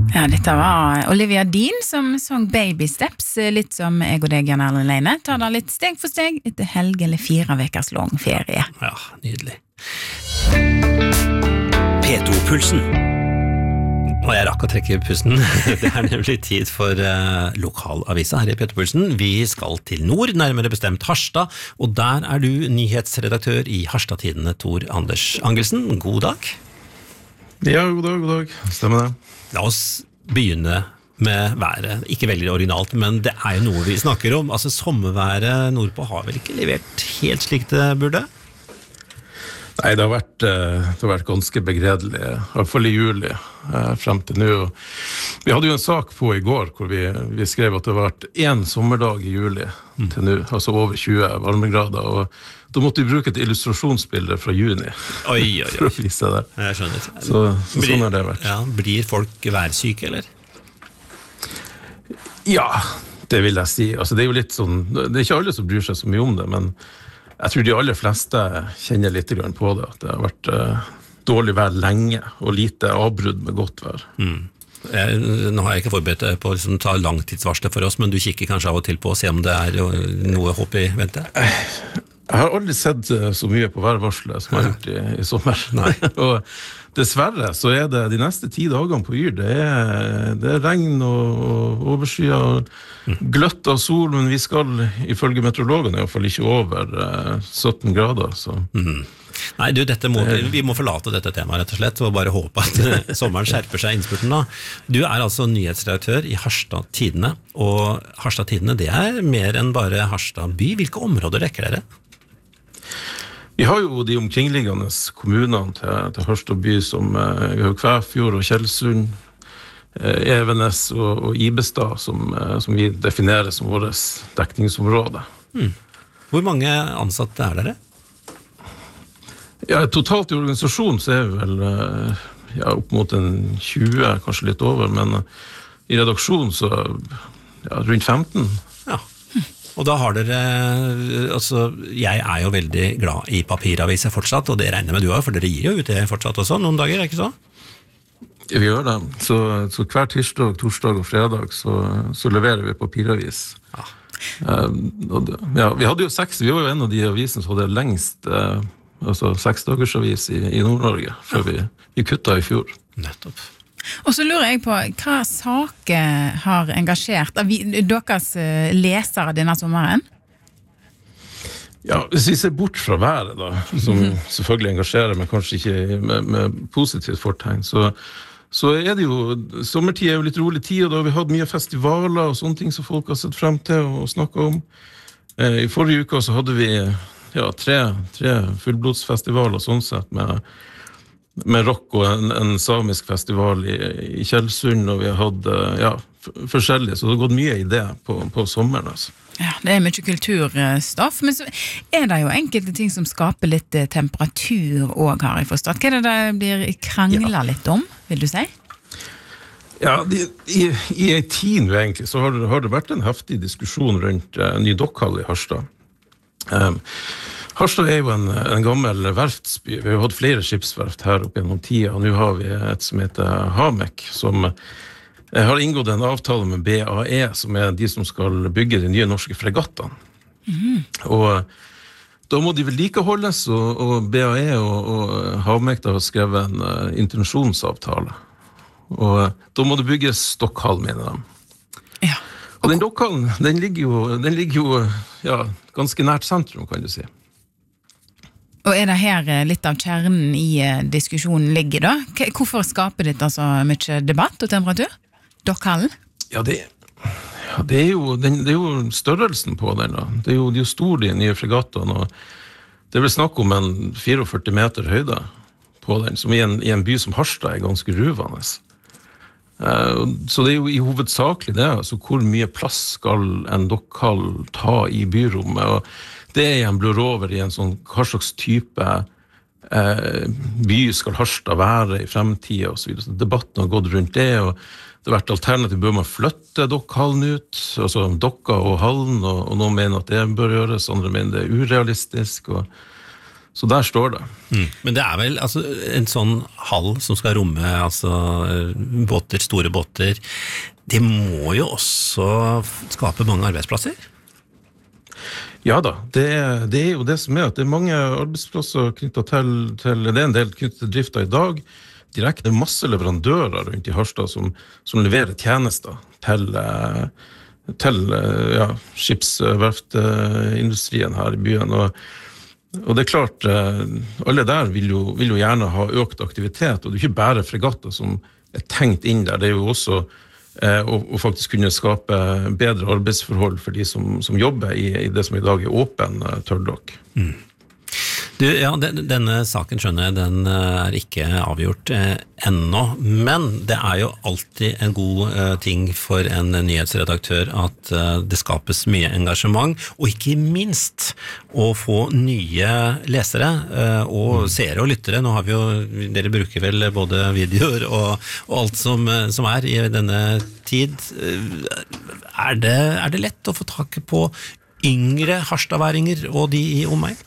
Ja, dette var Olivia Dean som sang Baby Steps, litt som jeg og deg, Jan Erlend Leine. Tar da litt steg for steg etter helg eller 4 ukers lang ferie. Ja, nydelig. P2-pulsen. Og jeg rakk å trekke pusten. Det nemlig tid for lokalavisa her i P2-pulsen. Vi skal til nord, nærmere bestemt Harstad, og der du nyhetsredaktør i Harstad-tidene, Tor Anders Angelsen. God dag. Ja, god dag. Stemmer det. La oss begynne med været. Ikke veldig originalt, men det jo noe vi snakker om. Altså, sommerværet nordpå har vel ikke levert helt slik det burde? Nei, det har vært ganske begredelig, i hvert fall i juli, frem til nå. Vi hadde jo en sak på i går, hvor vi skrev at det har vært 1 sommerdag i juli til nå, altså over 20 varmegrader, og da måtte vi bruke et illustrasjonsbilde fra juni for å vise det. Jeg skjønner. Så sånn har det vært. Ja, blir folk værsyke, eller? Ja, det vil jeg si. Altså, det jo litt sånn, det ikke alle som bryr seg så mye om det, men jeg tror de aller fleste kjenner litt grann på det, at det har vært dårlig vær lenge, og lite avbrudd med godt vær. Nå har jeg ikke forberedt deg på å ta langtidsvarslet for oss, men du kikker kanskje av og til på å se om det noe håp i vente? Jeg har aldri sett så mye på værvarselet som jeg har gjort i sommer. Nei. Og dessverre så det de neste 10 dagene på Yr, det regn og overskya og gløtt av sol, men vi skal ifølge meteorologene i hvert fall ikke over 17 grader. Så. Nei, du, vi må forlate dette temaet rett og slett, og bare håpe at sommeren skjerper seg innspurten da. Du altså nyhetsredaktør i Harstad-tidene, og Harstad-tidene det mer enn bare Harstad by. Hvilke områder dekker dere? Vi har jo de omkringliggende kommunene til Harstad by som Kvæfjord og Kjelsund, Evenes og Ibestad som vi definerer som vårt dekningsområde. Hvor mange ansatte dere? Ja, totalt i organisasjonen så vi vel opp mot 20, kanskje litt over, men i redaksjonen så rundt 15. Ja. Og da har dere, altså, jeg jo veldig glad i papiraviser fortsatt, og det regner med du også, for dere gir jo ut det fortsatt også, noen dager, ikke så? Vi gjør det, så hver tirsdag, torsdag og fredag så leverer vi papiravis. Ja. Vi hadde jo 6, vi var jo en av de avisene som hadde lengst, altså 6-dagersavis i Nord-Norge, før vi kuttet i fjor. Nettopp. Og så lurer jeg på, hva saker har engasjert deres lesere denne sommeren? Ja, hvis vi ser bort fra været da, som selvfølgelig engasjerer, men kanskje ikke med positivt fortegn, så det jo, sommertid jo litt rolig tid, og da har vi hatt mye festivaler og sånne ting som folk har sett frem til og snakket om. I forrige uke så hadde vi 3 fullblodsfestivaler sånn sett med rock og en samisk festival i Kjelsund, og vi har hatt forskjellige, så det har gått mye i det på sommeren. Altså. Ja, det mye kulturstoff, men så det jo enkelte ting som skaper litt temperatur også, har jeg forstått. Hva det blir kranglet litt om, vil du si? Ja, i en tid egentlig, så har det vært en heftig diskusjon rundt ny dokkhall i Harstad. Harstad jo en gammel verftsby. Vi har hatt flere skipsverft her oppe gjennom tida, og nå har vi et som heter Hamek, som har inngått en avtale med BAE, som de som skal bygge de nye norske fregattene. Og da må de vedlikeholdes, og BAE og Hamek har skrevet en intensjonsavtale. Og da må det bygges dokkhall, mener de. Ja. Og den dokkhallen, den ligger jo ganske nært sentrum, kan du si. Og det her litt av kjernen i diskusjonen ligger da? Hvorfor skaper dette så mye debatt og temperatur? Dokkhallen? Ja, det jo størrelsen på den da. Det jo stor, de nye fregattene, og det vil snakke om en 44 meter høyde på den, som i en by som Harstad ganske ruvende. Så det jo i hovedsakelig det, altså hvor mye plass skal en dokkhall ta i byrommet, og det igjen blår over i en sånn, hva slags type by skal Harstad være i fremtiden, og så videre. Så debatten har gått rundt det, og det har vært alternativ, bør man flytte dokkhallen ut, altså dokka og hallen, og noen mener at det bør gjøres, andre mener det urealistisk, og Så der står det. Men det vel altså, en sånn hall som skal romme altså, båter, store båter, det må jo også skape mange arbeidsplasser? Ja da, det jo det som at det mange arbeidsplasser knyttet til det en del knyttet til drifta i dag, direkte masse leverandører rundt i Harstad som leverer tjenester til skipsverftindustrien her i byen, og det klart, alle der vil jo gjerne ha økt aktivitet, og det ikke bare fregatter som tenkt inn der, det jo også å faktisk kunne skape bedre arbeidsforhold for de som jobber i det som i dag åpen tørrdokk. Du, ja, denne saken skjønner jeg, den ikke avgjort ennå, men det jo alltid en god ting for en nyhetsredaktør at det skapes mye engasjement, og ikke minst å få nye lesere og seere og lyttere. Nå har vi jo, dere bruker vel både videoer og alt som i denne tid. Det lett å få tak på yngre harstadværinger og de i omegn?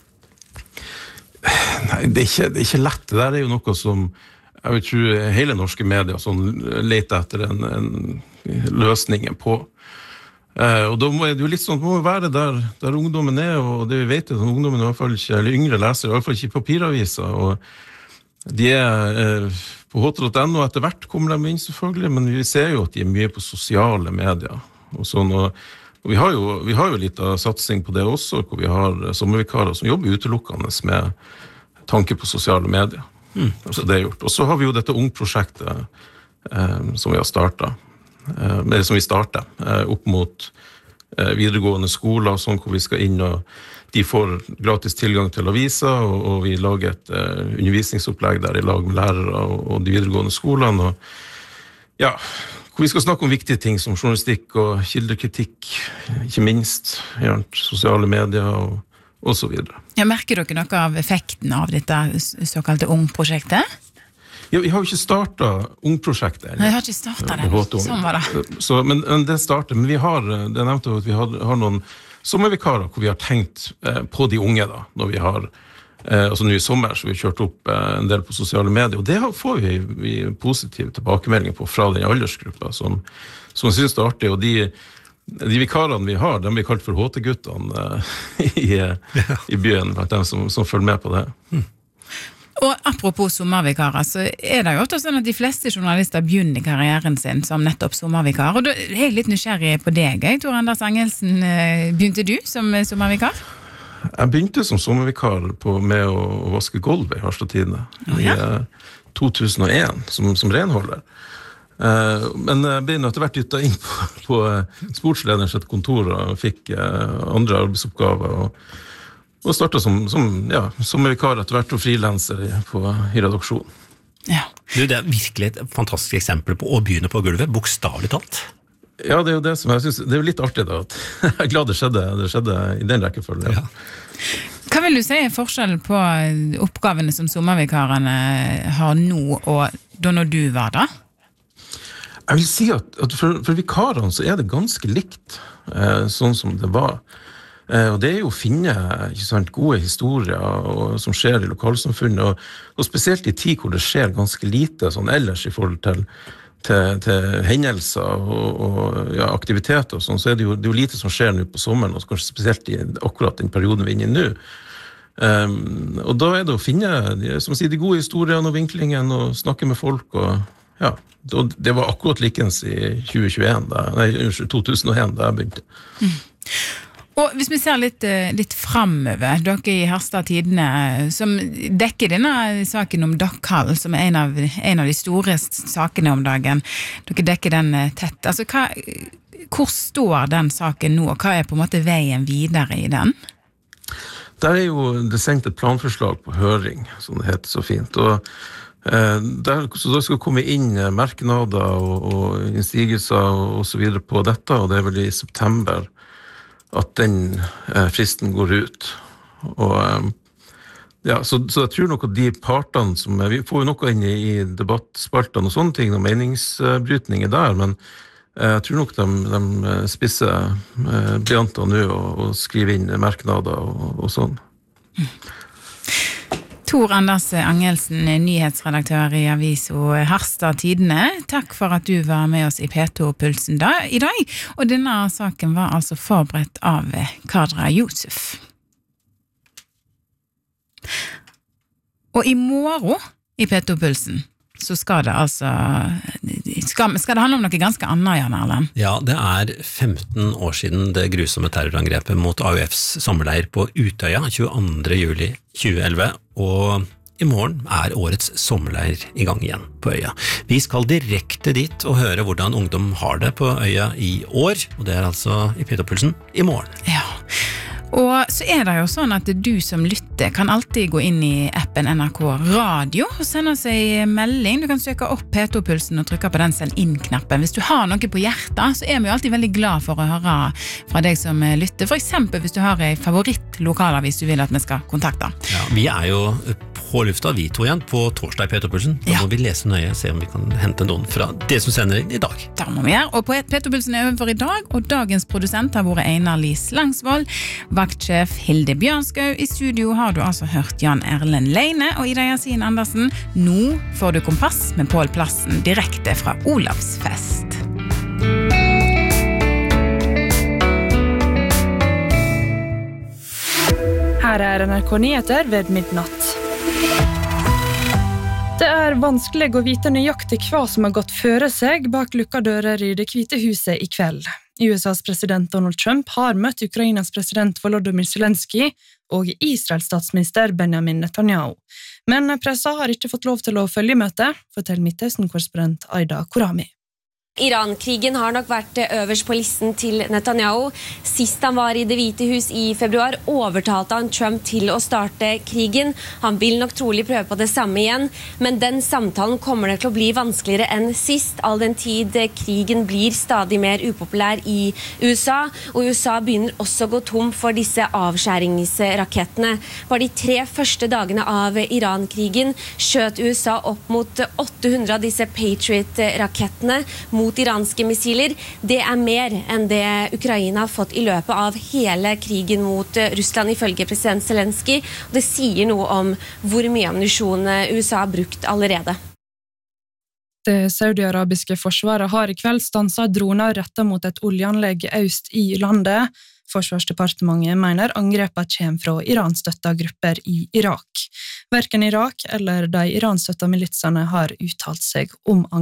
Nei, det ikke lett. Det der jo noe som jeg vil tro hele norske medier leter etter en løsningen på. Og da må det jo litt sånn, det må være der ungdommen og det vi vet at ungdommen i hvert fall ikke, eller yngre leser, i hvert fall ikke papiraviser, og de på ht.no etter hvert kommer de inn selvfølgelig, men vi ser jo at de mye på sosiale medier, og sånn, og vi har jo litt av satsing på det også, hvor vi har sommervikarer som jobber utelukkende med tanke på sosiale medier. Så det gjort. Og så har vi jo dette ungprosjektet som vi har startet, som vi startet opp mot videregående skoler, sånn hvor vi skal inn, og de får gratis tilgang til aviser, og vi lager et undervisningsopplegg der i lag med lærere og de videregående skolene, og ja, hvor vi skal snakke om viktige ting som journalistikk og kildekritikk, ikke minst, sosiale medier og så videre. Ja, merker dere noe av effekten av dette såkalte ungprosjektet? Ja, vi har jo ikke startet ungprosjektet. Nei, vi har ikke startet det. Sånn var det. Så, men det startet, men vi har, det nevnte at vi har noen sommervikarer hvor vi har tenkt på de unge da, når vi har altså nå i sommer så vi har kjørt opp en del på sosiale medier, og det får vi positive tilbakemeldinger på fra den aldersgruppa som synes det artig, og de vikarene vi har, de blir kalt for HT-guttene i byen, blant dem som følger med på det. Og apropos sommervikarer, så det jo ofte sånn at de fleste journalister begynner karrieren sin som nettopp sommervikar, og da jeg litt nysgjerrig på deg, Tor Anders Engelsen, begynte du som sommervikar? Jeg begynte som sommervikar med å vaske gulv i Harstad-tidene i 2001 som renholder. Men jeg ble etter hvert ute inn på sportslederens kontor og fikk andre arbeidsoppgaver og startet som sommervikar etter hvert og frilanser i redaksjonen. Ja. Du, det virkelig et fantastisk eksempel på å begynne på gulvet, bokstavlig talt. Ja, det jo det som jeg synes, det jo litt artig da, at jeg er glad det skjedde i den rekkefølgen. Ja. Hva vil du si forskjellen på oppgavene som sommervikarene har nå, og da når du var da? Jeg vil si at for vikarene så det ganske likt, sånn som det var. Og det jo å finne ikke sant, gode historier som skjer i lokalsamfunnet, og spesielt i tid hvor det skjer ganske lite sånn ellers i forhold til hendelser og aktiviteter og sånn, så det jo lite som skjer nå på sommeren, og kanskje spesielt i akkurat den perioden vi inne i nå. Og da det å finne som sier, de gode historiene og vinklingen og snakke med folk, og ja, det var akkurat likens i 2001 da jeg begynte. Og hvis vi ser litt fremover, dere i Harstad-tidene, som dekker denne saken om Dokkhall, som en av de store sakene om dagen, dere dekker den tett. Altså, hvor står den saken nå, og hva på en måte veien videre i den? Der jo det sendt et planforslag på høring, som det heter så fint, og så da skal komme inn merknader og innstigelser og så videre på dette, og det vel i september at den fristen går ut. Og ja, så jeg tror nok at de partene som vi får jo noe inn i debattspaltene og sånne ting, og meningsbrytninger der, men jeg tror nok de spisser blyantene nå og skriver inn merknader og sånn. Tor Anders Angelsen, nyhetsredaktør I Aviso Harstad Tidene. Takk for at du var med oss I P2-pulsen I dag. Og denne saken var altså forberedt av Kadra Josef. Og I morgen I P2-pulsen så skal det altså skal det handle om noe ganske annet, Jan Erlend? Ja, det 15 år siden det grusomme terrorangrepet mot AUFs sommerleir på Utøya 22. juli 2011, og I morgen årets sommerleir I gang igjen på øya. Vi skal direkte dit og høre hvordan ungdom har det på øya I år, og det altså I P2-pulsen I morgen. Ja. Og så det jo sånn at du som lytter kan alltid gå inn I appen NRK Radio og sende oss en melding. Du kan søke opp P2-pulsen og trykke på den send inn-knappen. Hvis du har noe på hjertet, så vi jo alltid veldig glad for å høre fra deg som lytter. For eksempel hvis du har en favoritt-lokalavis du vil at vi skal kontakte. Ja, vi jo på lufta, vi to igjen, på torsdag I P2-pulsen. Da må vi lese nøye, se om vi kan hente noen fra det som sender inn I dag. Det må vi gjøre, og på P2-pulsen overfor I dag, og dagens produsent har vært Einar Lis Langsvold, vaktsjef Hilde Bjørnskau. I studio har du altså hørt Jan Erlend Leine, og Ida Yasin Andersen. Nå får du kompass med Pål Plassen direkte fra Olavsfest. Her NRK Nyheter ved midnatt. Det vanskelig å vite nøyaktig hva som har gått føre seg bak lukka dører I Det hvite huset I kveld. USAs president Donald Trump har møtt Ukrainas president Volodymyr Zelensky og Israels statsminister Benjamin Netanyahu. Men pressa har ikke fått lov til å følge møtet, forteller Midtøsten-korrespondent Aida Korami. Iran-krigen har nok vært øverst på listen til Netanyahu. Sist han var I Det hvite hus I februar, overtalte han Trump til å starte krigen. Han vil nok trolig prøve på det samme igjen, men den samtalen kommer det til å bli vanskeligere enn sist, all den tid krigen blir stadig mer upopulær I USA, og USA begynner også å gå tom for disse avskjæringsrakettene. For de 3 første dagene av Iran-krigen skjøt USA opp mot 800 av disse Patriot-rakettene mot iranske missiler. Det mer enn det Ukraina har fått I løpet av hele krigen mot Russland ifølge president Zelensky. Det sier noe om hvor mye ammunisjon USA har brukt allerede. Det saudiarabiske forsvaret har I kveld stanset droner rettet mot et oljeanlegg øst I landet. Forsvarsdepartementet mener angrepet kommer fra Iran-støtta grupper I Irak. Hverken Irak eller de Iran-støtta militsene har uttalt seg om angrepet.